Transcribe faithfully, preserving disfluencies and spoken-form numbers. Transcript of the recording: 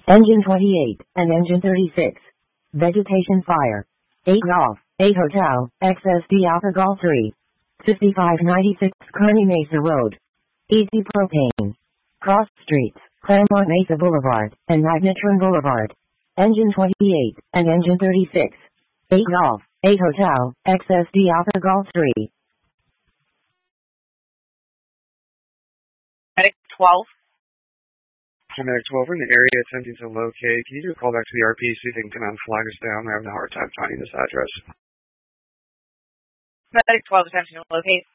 Engine twenty-eight, and Engine thirty-six. Vegetation fire. eight Golf, eight Hotel, X S D Alpha Golf three. fifty-five ninety-six Kearny Mesa Road. Easy Propane. Cross Streets, Claremont Mesa Boulevard, and Magnetron Boulevard. Engine twenty-eight, and Engine thirty-six. eight Golf, eight Hotel, X S D Alpha Golf three. Medic twelve. Medic twelve, we're in the area attempting to locate. Can you do a call back to the R P, see if they can come out and flag us down? We're having a hard time finding this address. Medic twelve attempting to locate.